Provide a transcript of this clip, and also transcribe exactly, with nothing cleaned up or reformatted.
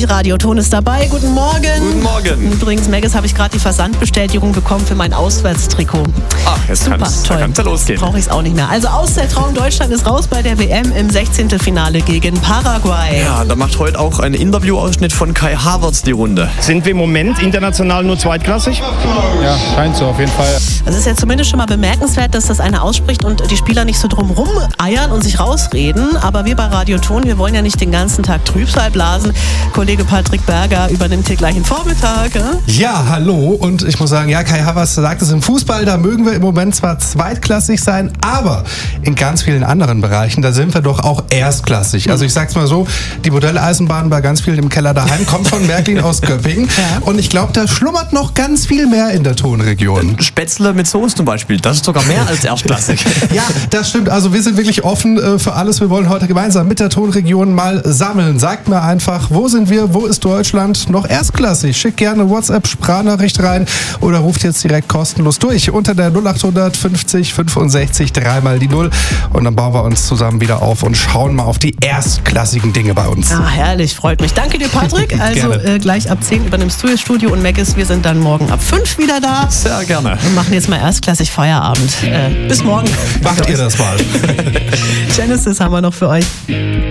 sechsunddreißig, Radioton ist dabei. Guten Morgen. Guten Morgen. Übrigens, Megas, habe ich gerade die Versandbestätigung bekommen für mein Auswärtstrikot. Ach, jetzt Super, kann's, toll. da kann's ja losgehen. Brauche ich es auch nicht mehr. Also Auszeit-Traum Deutschland ist raus bei der W M im Sechzehntelfinale gegen Paraguay. Ja, da macht heute auch ein Interviewausschnitt von Kai Havertz die Runde. Sind wir im Moment international nur zweitklassig? Ja, scheint so, auf jeden Fall. Es ist ja zumindest schon mal bemerkenswert, dass das einer ausspricht und die Spieler nicht so drumrum eiern und sich rausreden. Aber wir bei Radioton, wir wollen ja nicht den ganzen Tag Trübsal blasen. Kollege Patrick Berger übernimmt hier gleich den Vormittag. Ja? Ja, hallo. Und ich muss sagen, ja, Kai Havertz sagt es im Fußball, da mögen wir im Moment zwar zweitklassig sein, aber in ganz vielen anderen Bereichen, da sind wir doch auch erstklassig. Also ich sag's mal so, die Modelleisenbahn bei ganz vielen im Keller daheim kommt von Märklin aus Göppingen. Ja. Und ich glaube, da schlummert noch ganz viel mehr in der Tonregion. Spätzle mit Soße zum Beispiel, das ist sogar mehr als erstklassig. Ja, das stimmt. Also wir sind wirklich offen äh, für alles. Wir wollen heute gemeinsam mit der Tonregion mal sammeln. Sagt mir einfach, wo sind wir, wo ist Deutschland noch erstklassig? Schickt gerne WhatsApp-Sprachnachricht rein oder ruft jetzt direkt kostenlos durch unter der null achthundert fünfzig fünfundsechzig dreimal die Null und dann bauen wir uns zusammen wieder auf und schauen mal auf die erstklassigen Dinge bei uns. Ah, herrlich, freut mich. Danke dir, Patrick. Also äh, gleich ab zehn übernimmst du das Studio und Megas, wir sind dann morgen ab fünf wieder da. Sehr gerne. Wir machen jetzt mal erstklassig Feierabend. Äh, bis morgen. Macht ihr das mal. Genesis haben wir noch für euch.